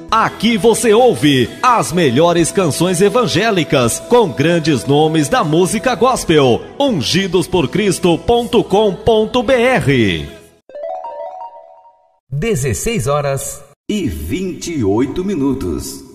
Aqui você ouve as melhores canções evangélicas com grandes nomes da música gospel. ungidosporcristo.com.br. 16 horas e 28 minutos.